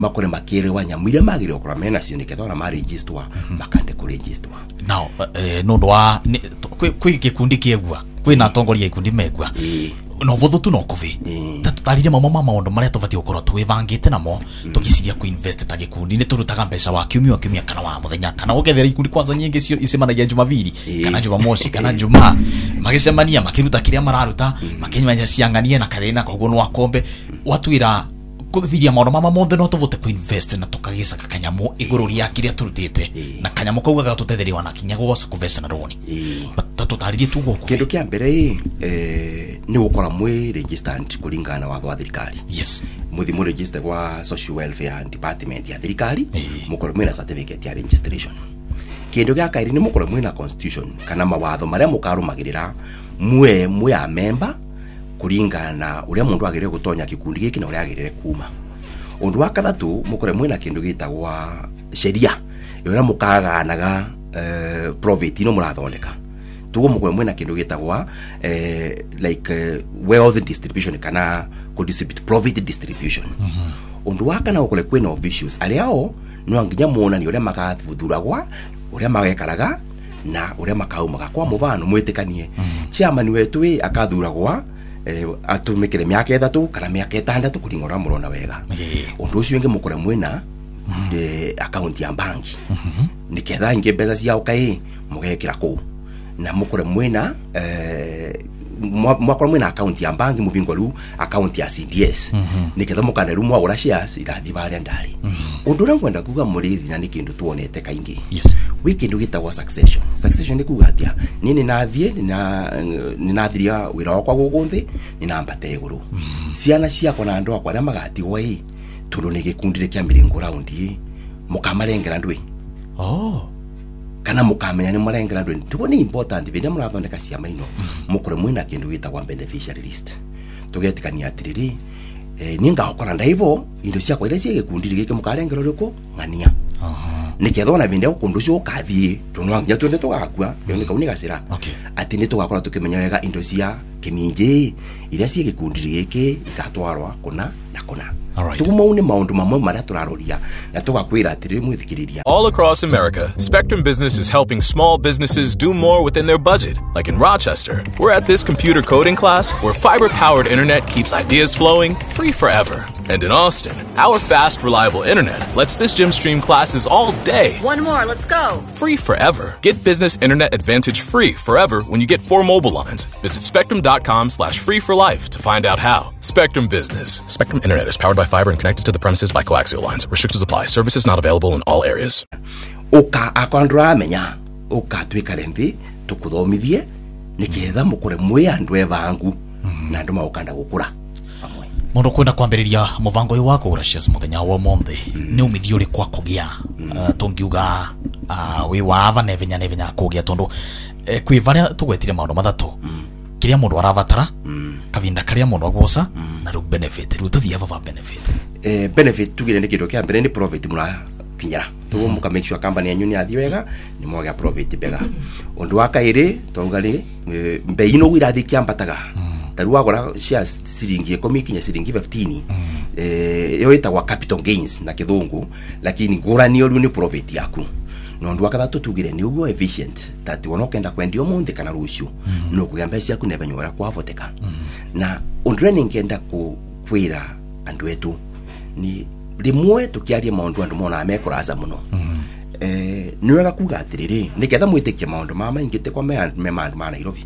makore makere wanyamwire magire okora mena cio nikethona ma register makande ku register now no ndwa kwi gikundi kiegwa kwina atongoria ikundi megwa no votho tu no kuvi tatutarire mama maundu maria tubati ukoro twivangite namo tukiciria ku invest ta gikundi ni turutaga mbeca wa kiumia kana wa muthenya kana ukethera ikundi kwanza nyingi cio isemanagia Jumapili kana Jumamosi kana Juma magicemania makiruta kiria mararuta makinyanya cianganie na karena koguo no akombe watwira kuthiria maundu mama mothe no tuvote ku invest na tukagicaka kanyamu iguru ria kiria turutite na kanyamu kaugaga tutetheriwa na kinya goca kuvesa na roni tatutaririe tugo kindu kia mbere ni gukora mwe registered kuringana watho wa thirikari. Yes, muthi mu register kwa social welfare department ya thirikari mukoro mwe na certificate ya registration. Kindu gia kairi ni mukoro mwe na constitution kana mawatho maria mukarumagirira mwe a member kuringana uria mundu agire gutonya kikundi giki na uria agire kuma. Undu wa kathatu mukore mwe na kindu gitagwa sheria uria mukaganaga profit no murathondeka. Tugo mukore mwe na kindu gitagwa wealth distribution kana ku distribute profit distribution. Undu wa kana ukore kwena officials aliao no anginya muona ni uria makathuragwa uria magekaraga na uria makaumaga kwa muvano mwitikanie chairman wetu akathuragwa atumikire miaka 3 kana miaka 6 kuringora murona wega undu ucio nge mukore mwena de account ya banki niketha inge mbeca cia ukai mugekira ku na mukore mwena mwakora mwena account ya banki muvingo ru account ya CDS niketha mukane ru mwagura shares irathi bare ndari undu rangwenda kuga murithi na nikindu tuonete kaingi. Yes, wikindu gitagwa succession ni kuga atia nini nathie ni nathiria wira wakwa gugunthi ni nambate iguru ciana ciakwa na andu akwa aria magatigwa tundu ni gikundire kia miringo round mukamarengera ndwi kana mukamenya ni marengera ndwi tugo ni important binde murathondeka ciama ino mukore mwina kindu gitagwa beneficiary list tugetikania atiriri ninga okora ndaivo indo ciakwa iria ciegikundire giki mukarengera riko ngania nikethona binde ukundu cio kathie tunwanginya twende tugakua ni kauni gacira ati ni tugakora tukimenya wega indo cia kiminje iria ciegikundire giki ikatwarwa kuna na kuna. All across America, Spectrum Business is helping small businesses do more within their budget. Like in Rochester, we're at this computer coding class where fiber-powered internet keeps ideas flowing free forever. And in Austin, our fast, reliable internet lets this gym stream classes all day. One more, let's go. Free forever. Get Business Internet Advantage free forever when you get 4 mobile lines. Visit spectrum.com/free for life to find out how. Spectrum Business. Spectrum Internet is powered by fiber and connected to the premises by coaxial lines. Restrictions apply. Services not available in all areas. Oka akwandra menya oka twikarenthi tukuthomithie niketha mukore mwe andu evangu na andu maukanda gukura amwe mundu kwenda kwambiriria muvango uyu wako urashia muthenya wa monthe ni umithio ri kwa kugia tungiuga wi wava nevenya kugia tondu kwi varia tugwetire maundu mathatu kiria mundu aravatara kavinda karia mundu agwoca na ru benefit ru tuthia va benefit benefit tugire ni kindu kia mbere ni profit mura kinyara tugo muka make sure company yanyu ni athi wega ni mwaga profit bega undu wa kairi tongari mbei no wirathi kiambataga taru agora shares siringi 10 kinya siringi 15 yo itagwa capital gains na kithungu lakini ngurani ru ni profit yaku no ndu akathatu tugire ni ugo efficient tati wonokenda kwendio monde kana rucio no kugamba cia ku nevenyo wara kwavoteka na undreni ngenda kwira andu etu ni rimwe tukiaria maundu andu mona amekuraza muno ni wega kuga atiriri niketha mwitikie maundu mama ingite kwa me maundu ma Nairobi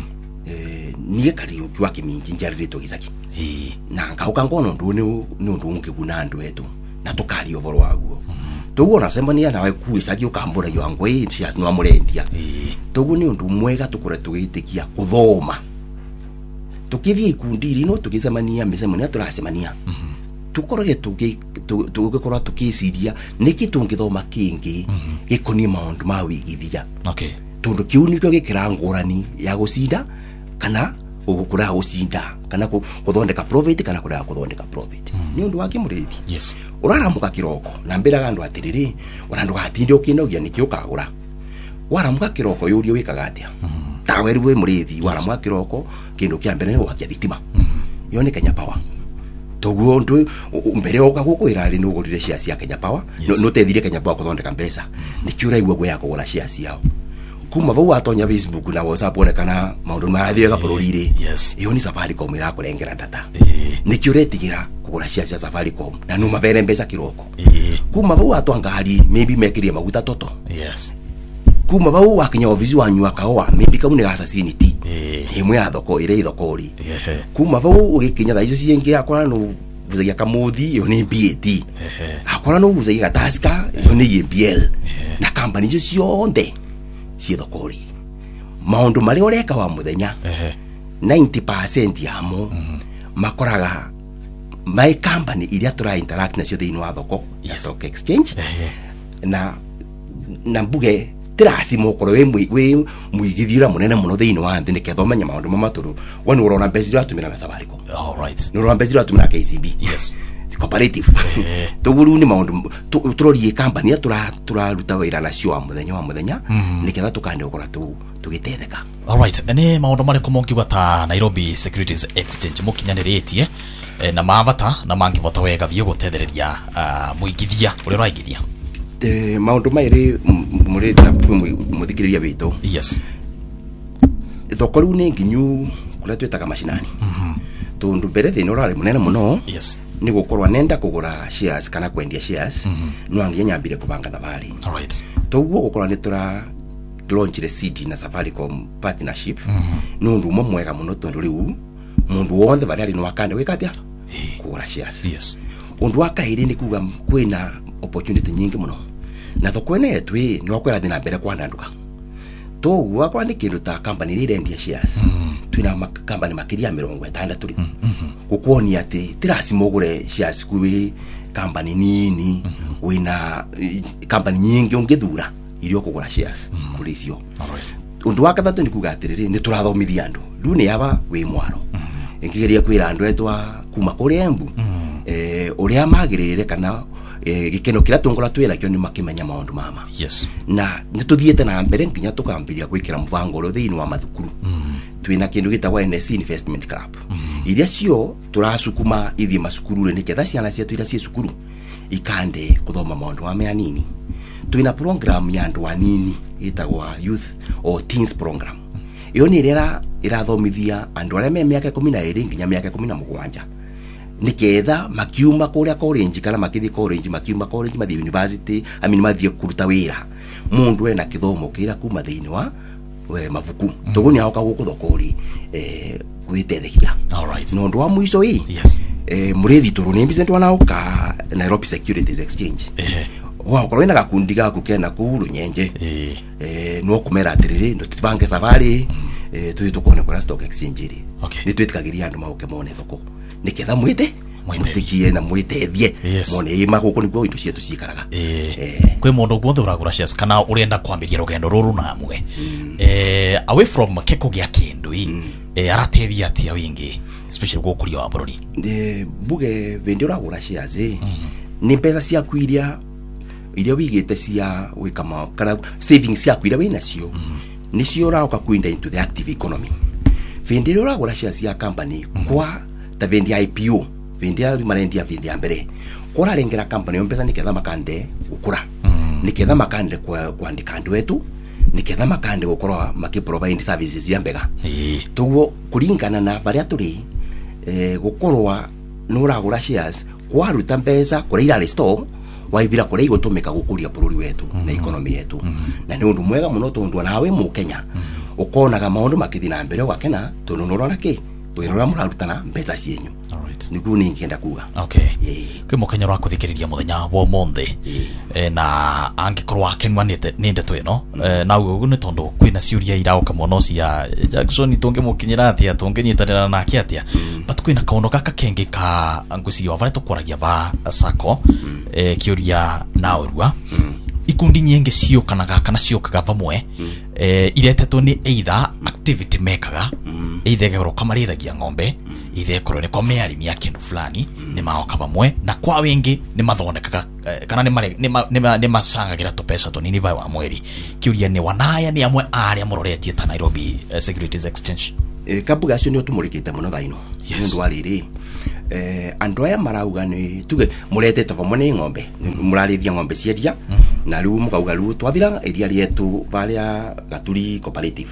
ni kari ukiwa kiminji njarire to gizaki na ngauka ngono ndu ni undu ungiguna andu etu na tukari ovoro waguo tugo na sembania nawe kuisaki ukambura yo angwe cias no amurendia tugo ni undu mwega tukure tugitikia kuthoma tukithie ikundiri no tugisemania misemania turasemania tukoroge tugikora tukisiria niki tungithoma kingi ikoni maundu ma wigithia tundu kiu nikyo gikira ngurani ya gucinda kana ugukura gucinda kana kuthondeka profit kana kura kuthondeka profit ni undu wa kimurithi. Yes, uraramuka kiroko na mbiraga andu atiriri urandu gatinde ukinogia nikyo kagura waramuka kiroko yuri wikaga atia tawe riwe murithi waramuka kiroko kindu kia mbere ni gwakia thitima yo ni Kenya Power toguo ndu mbere oka gukwira ri no gurire shares ya Kenya Power no tethire Kenya Power kuthondeka mbeca nikiura igwa gwa kugura shares yao kuma vau atonya Facebook na WhatsApp onekana maundu mathiega bururi-ri iyo ni Safaricom irakurengera data nikiuretigira kugura shares ya Safaricom na no mavere mbeca kiroko kuma vau atwanga hali maybe mekirie maguta toto kuma vau wakinya ofici wanyu akaoa maybe kaune gasa siniti imwe ya thoko ire thokori kuma vau ugikinya thaicio ciengi akora no vuzagia kamuthi iyo ni BAT akora no vuzagia Taska iyo ni EPL na company icio cionde cie thokori maundu mari ureka wa muthenya 90% yamo makoraga my company iria tura interact nacio thiini wa thoko ya stock exchange na mbuge tirasi mukoro we muigithira munene muno thiini wa nthi niketha umenya maundu mamaturu wani urona mbeca iria atumira na Safaricom all right urona mbeca iria atumira KCB cooperative tuguru ni maundu turorie company turaruta wira nacio wa muthenya niketha tukande ukora tugitetheka all right ene maundu mari kumongiwa ta Nairobi Securities Exchange mukinyaniretie na mavata na mangivota wega vio gutethereria muigithia uri raigithia maundu mairi mureta muthikiriria witu thoko riu ni nginyu kuria twetaga mashinani tondu mbere thini urari munene muno ni gukorwa nenda kugura shares kana kwendia shares no anginya nyambire kubanga thabari all right toguo gukorwa ni tura launch the city na Safaricom partnership nundu mwega muno tondu riu mundu wothe bari ari no akande wikatia kugura shares undu wakairi ni kuga kwina opportunity nyingi muno na thoko ene yetu no kwera thina mbere kwandanduka toguo akwa ni kindu ta company ire ndia shares twina company makiria 60 turi gukuonia ati tirasi mugure shares kuwi company nini wina company nyingi ungithura irio kugura shares kuri icio undu wa kathatu ni kuga atiriri ni turathomithia andu riu ni aba wi mwaro ngigeria kwira andu etwa kuma kuri Embu uria magirire kana gikeno kira tungora twira kyo ni makimenya maundu mama na nituthiete na mbere nginya tukambiria gwikira muvango ro thiini wa mathukuru twina kindu gitagwa NSC Investment Club iria cio turasukuma ithi masukuru ni ketha ciana cia twira cie sukuru ikande kuthoma maundu wa meanini twina program ya andu anini itagwa youth or teens program iyo ni irathomithia andu aria me miaka 12 nginya miaka 17 niketha makiuma kuria college kana makithi college makiuma college mathi university mathi kuruta wira mundu ena kithomo kira kuma thiini wa mavuku tuguni aoka guku thokori gwitethekira all right no ndo wa mwiso murethi turu ni mbise ndo naoka Nairobi Securities Exchange wa korwa ina gakundi gaku kena kuru nyenje no kumera atiriri ndo tutivange safari tutukone kwa stock exchange ri ni twetikagiria andu mauke mone thoko niketha mwite mwitikie na mwitethie mone ima guku niguo indo cietu ciikaraga kwi mundu guothe uragura shares kana urenda kwambiria rugendo ruru na mwe away from keko gia kindu aratethia atia wingi especially gukuria wa bururi buge vendi uragura shares ni pesa cia kwiria iria wigite cia wikama kana savings cia kwira wina cio ni cio raoka kuinda into the active economy vendi uragura shares ya company kwa ta vendi IPO vendi ya marendia vendi ya mbere kora rengera company mpesa niketha makande gukura niketha makande kuandika andu wetu niketha makande gukorwa makiprovide services ya mbega tuguo kuringana na baria turi gukorwa nuragura shares kwa ruta mbeca kuri ira store waivira kuri igotumika gukuria bururi wetu na economy yetu na ni undu mwega muno tondu nawe mu Kenya ukonaga maundu makithi na mbere wakena tondu nurora ki wirora murarutana mbeca cienyu niguo ni ngienda kuga kwi mukenya rwa kuthikiriria muthenya wa monthe na angikorwa akenwanite ni ndeto ino na ugu ni tondu kwina ciuria irauka muno cia Jackson tungimukinyira atia tunginyitanira nake atia but kwina kaundu gaka kengi ka nguci wa vareto kwaragia va sako kiuria na urua ikundi nyingi ciokanaga kana ciokaga vamwe iretetwo ni either activity mekaga either gero kamarithagia ng'ombe either korwo ni komearimi ya kindu fulani ni maoka vamwe na kwa wingi ni mathondekaga kana ni macangagira tupesa tunini vai wa mweri kiuria ni wanaya ni amwe aria muroretie ta Nairobi Securities Exchange kabuga cio ni utumurikite muno thaino ndu wariri andu aya marauga ni tuge muretete vamwe ni ng'ombe murarithia ng'ombe cieria na riu mukauga riu twathira iria rietu varia Gaturi Cooperative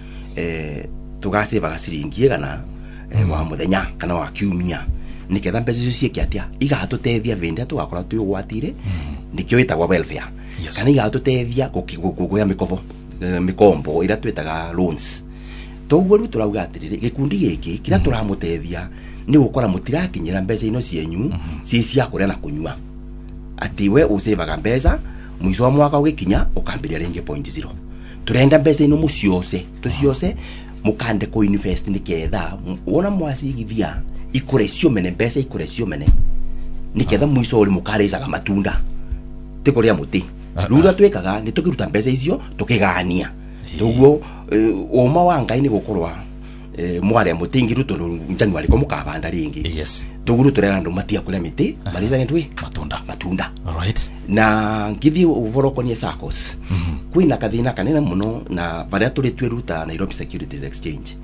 tugaseva gasiringie kana wa muthenya kana wa kiumia niketha mbeca icio cieke atia igatutethia vindi tugakora twigwatire nikio itagwa welfare kana igatutethia gukuya mikombo ira twitaga loans toguo riu turauga atiriri gikundi giki kira turamutethia ni gukora mutirakinyira mbeca ino cienyu ci cia kuria na kunyua ati we usevaga mbeca mwizo wa mwaka ugikinya ukambiria ringi 0.0 turenda mbeca ino muciose tuciose mukande ko invest niketha wona mwacigithia ikurecio mene mbeca ikurecio mene niketha mwizo uri mukarecaga matunda tikuria muti rura twekaga ni tukiruta mbeca icio tukigania toguo oma wa Ngai ni gukorwa mware mutingiru tondu January ko mukabanda ringi tuguru turera andu matia kuria miti baliza ndwi matunda alright na ngithi uvorokonie SACCOS kwina kathina kanene muno na baria turi twiruta Nairobi Securities Exchange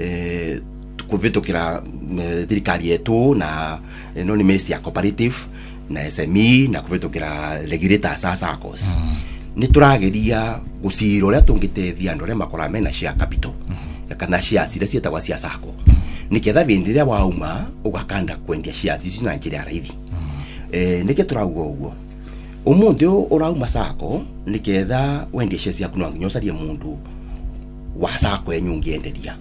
kuvitukira thirikari yetu na no ni ministry ya cooperative na SME na kuvitukira regulator SACCOS ni turageria gucira uria tungitethia andu aria makora mena share capital kana shares iria cietagwa cia SACCO niketha vindi iria wauma ugakanda kwendia shares icio na njira raithi nike turauga uguo umuthi urauma SACCO niketha wendie shares yaku no nginya ucarie mundu wa SACCO yenyu ngienderia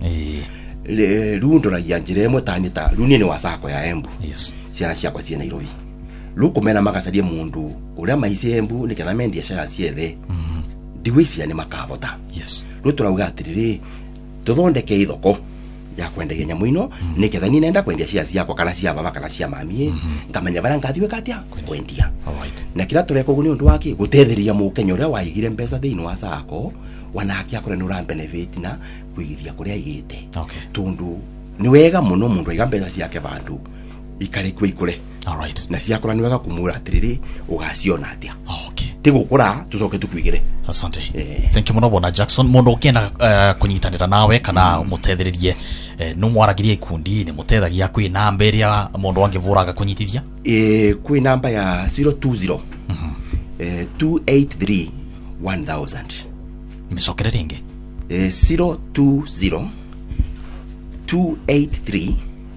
riu ndoragia njira imwe tanita riu ni wa SACCO ya Embu ciana ciakwa cia Nairobi riu kumena magacarie mundu uria maice Embu niketha mendie shares ciethe ndiwiciria ni makavota riu turauga atiriri tuthondeke ithoko ya kwendegia nyamu ino niketha ni nenda kwendia shares yakwa kana cia baba kana cia mami ngamenya bara ngathiwe katia kwendia na kila tureko guni undu wake gutetheria mukenya uria waigire mbeca thiini wa SACCO wanake akore nura benefit na kuigithia kuria igite tundu ni wega muno mundu aiga mbeca ciake bandu ikare ikure alright na ciakora ni wega kumura atiriri ugaciona atia tigukura tucoke tukwigire asante thank you muno bona Jackson mundu ukenda kunyitanira nawe kana mutethererie no mwaragiria ikundi ni mutethagia kwi namba iria mundu angivuraga kunyitithia kwi namba ya 020 283 1000 misokere ringi 020 283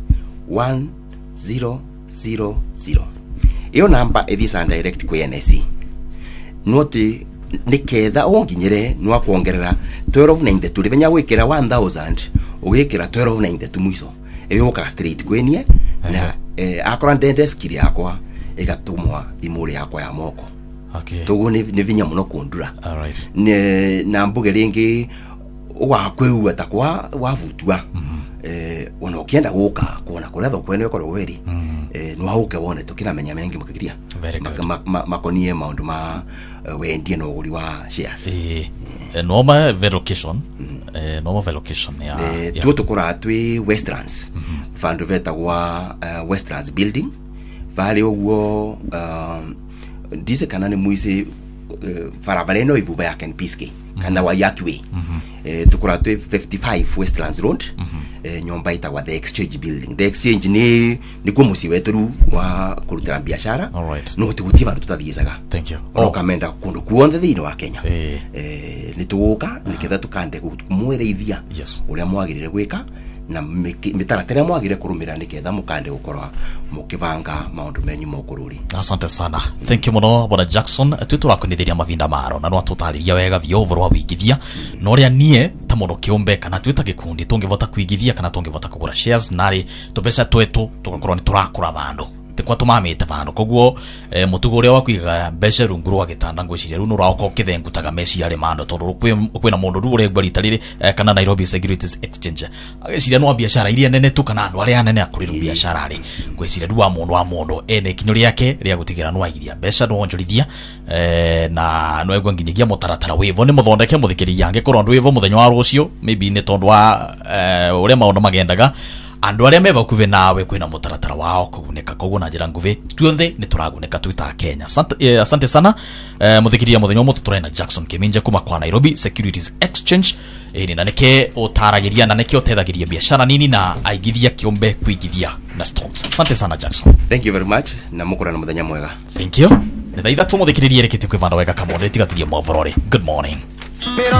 1000 iyo namba ethisa direct kwa NSC noti niketha onginyire no akuongerera 1292 benya gwikira 1000 ugikira 1292 mwiso eyo ka straight kwenie na akora ndende skill yakwa igatumwa imuri yakwa ya moko tugu ni vinya muno kundura alright na mbuge ringi wakwewu atakwa wavutua wana ukienda guka kuona kuria thokwene ko weri no hauke wone tukina menya mengi mukigiria makonie maundu ma wendie no uguri wa shares normal verification ya tu tukora twi Westlands fandu vetagwa Westlands building vale ugo dice kanane muise farabaleno ivuva ya Ken Piske kana wa Yakwe tukora twi 55 Westlands Road nyomba itagwa The Exchange building. The Exchange ni kumusi wetu wa kurutira biashara no tugutie bantu tutathiicaga thank you kamenda kundu kuonde thiini wa Kenya ni tuguka niketha tukande kumwereithia uria mwagirire gwika na mitaratara mwagire kurumira niketha mukande gukorwa mukibanga maundu menyu mokururi asante sana thank you muno bona Jackson twiturakunithiria mavinda maro na no tutariria wega vyo overwa wigithia no ria nie ta muno kiumbe kana twita gikundi tungivota kuigithia kana tungivota kugura shares nari tubesa twetu tugakorwo ni turakura bandu tikwa tumamite bandu koguo mutugo uria wakwiga mbeca rungu rwa gitanda ngwiciria ru nurauka ukithengutaga meci yari mando tondu kwina mundu ru uri gwarita riri kana Nairobi Securities Exchange agiciria no biashara iria nene tu kana andu aria nene akuriru biashara ri ngwiciria ru wa mundu ene kinyo riake ria gutigira no aigithia mbeca no onjorithia na no egwa nginyagia mutaratara wivo ni muthondeke muthikiriria ange korwo ndu wivo muthenya wa rucio maybe ni tondu wa uria maundu magendaga andu aria meva kuve nawe kwina mutaratara wao kuguneka koguo na njira nguvi tuothe ni turaguneka twita Kenya. Asante sana muthikiria muthenya umwe tuturena Jackson Kiminje kuma kwa Nairobi Securities Exchange ni na nike utaragiria na nike utethagiria biashara nini na aigithia kiombe kuigithia na stocks. Asante sana Jackson. Thank you very much na mukura na muthenya mwega. Thank you. Ni thaitha tu muthikiririe rekete kwivanda wega kamone tigatirie mwavorore. Good morning.